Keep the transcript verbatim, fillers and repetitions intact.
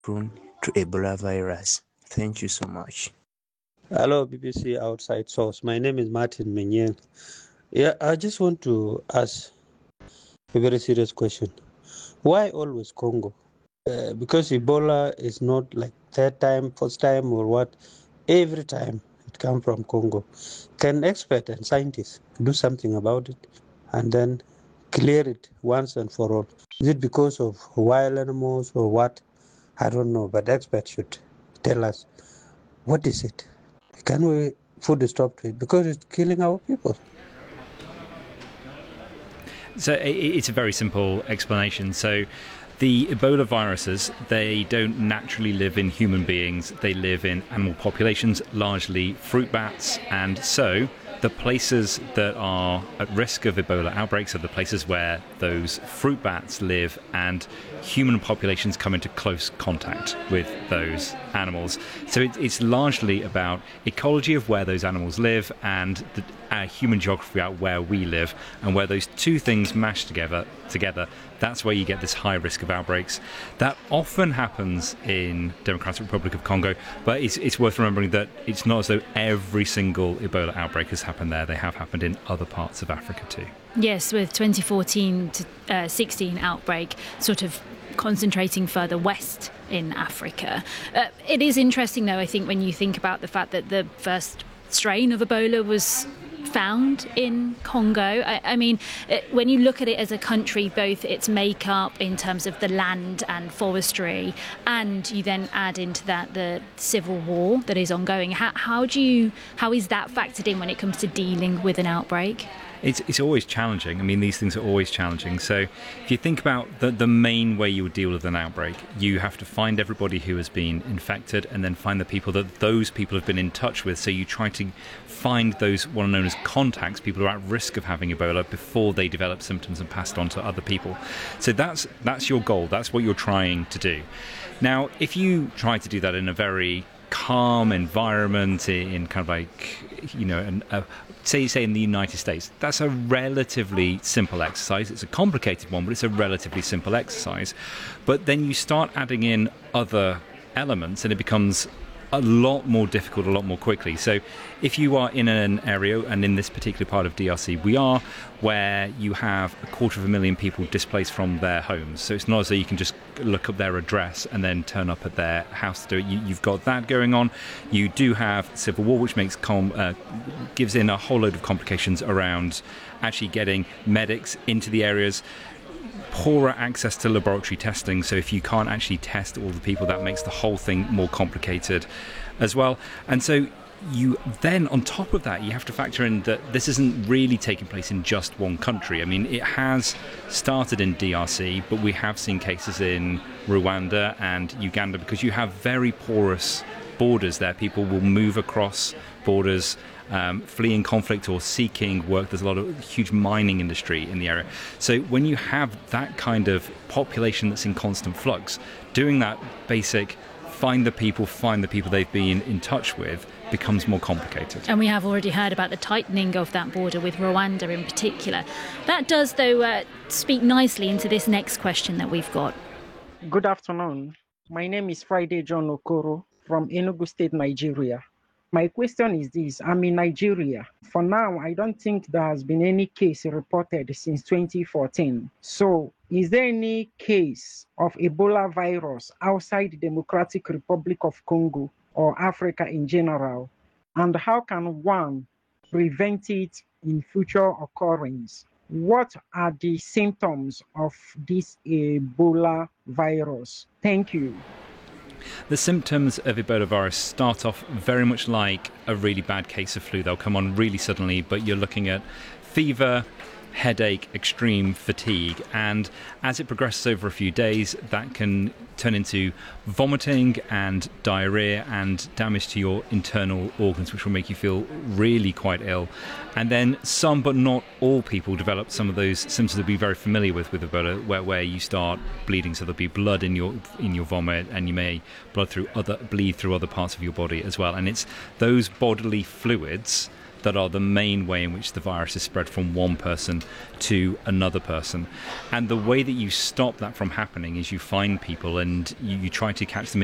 prone to Ebola virus? Thank you so much. Hello, B B C Outside Source. My name is Martin Menyel. Yeah, I just want to ask a very serious question. Why always Congo? Uh, because Ebola is not like third time, first time, or what? Every time it comes from Congo. Can experts and scientists do something about it and then clear it once and for all? Is it because of wild animals or what? I don't know, but experts should tell us. What is it? Can we put a stop to it? Because it's killing our people. So it's a very simple explanation. So the Ebola viruses, they don't naturally live in human beings. They live in animal populations, largely fruit bats. And so the places that are at risk of Ebola outbreaks are the places where those fruit bats live, and human populations come into close contact with those animals. So it, it's largely about ecology of where those animals live and the uh, human geography out where we live, and where those two things mash together together that's where you get this high risk of outbreaks. That often happens in Democratic Republic of Congo, but it's, it's worth remembering that it's not as though every single Ebola outbreak has happened there. They have happened in other parts of Africa too. Yes, with twenty fourteen to uh, sixteen outbreak sort of concentrating further west in Africa. Uh, it is interesting, though, I think, when you think about the fact that the first strain of Ebola was found in Congo. I, I mean, it, when you look at it as a country, both its makeup in terms of the land and forestry, and you then add into that the civil war that is ongoing, how, how do you, how is that factored in when it comes to dealing with an outbreak? It's it's always challenging. I mean, these things are always challenging. So if you think about the, the main way you would deal with an outbreak, you have to find everybody who has been infected and then find the people that those people have been in touch with. So you try to find those what are known as contacts, people who are at risk of having Ebola before they develop symptoms and pass it on to other people. So that's that's your goal. That's what you're trying to do. Now, if you try to do that in a very calm environment, in kind of like, you know, an, a, say say in the United States, that's a relatively simple exercise. It's a complicated one, but it's a relatively simple exercise. But then you start adding in other elements and it becomes a lot more difficult, a lot more quickly. So if you are in an area, and in this particular part of D R C we are, where you have a quarter of a million people displaced from their homes. So it's not as though you can just look up their address and then turn up at their house to do it. You, you've got that going on. You do have civil war, which makes com, uh, gives in a whole load of complications around actually getting medics into the areas. Poorer access to laboratory testing, so if you can't actually test all the people, that makes the whole thing more complicated as well. And so you then, on top of that, you have to factor in that this isn't really taking place in just one country. I mean, it has started in D R C, but we have seen cases in Rwanda and Uganda because you have very porous borders there. People will move across borders, Um, fleeing conflict or seeking work. There's a lot of huge mining industry in the area. So when you have that kind of population that's in constant flux, doing that basic find the people, find the people they've been in touch with becomes more complicated. And we have already heard about the tightening of that border with Rwanda in particular. That does, though, uh, speak nicely into this next question that we've got. Good afternoon. My name is Friday John Okoro from Enugu State, Nigeria. My question is this: I'm in Nigeria. For now, I don't think there has been any case reported since twenty fourteen. So, is there any case of Ebola virus outside the Democratic Republic of Congo or Africa in general? And how can one prevent it in future occurrence? What are the symptoms of this Ebola virus? Thank you. The symptoms of Ebola virus start off very much like a really bad case of flu. They'll come on really suddenly, but you're looking at fever, headache, extreme fatigue, and as it progresses over a few days, that can turn into vomiting and diarrhea and damage to your internal organs, which will make you feel really quite ill. And then some, but not all people, develop some of those symptoms that we're very familiar with with Ebola, where, where you start bleeding, so there'll be blood in your in your vomit, and you may blood through other bleed through other parts of your body as well. And it's those bodily fluids that are the main way in which the virus is spread from one person to another person. And the way that you stop that from happening is you find people and you, you try to catch them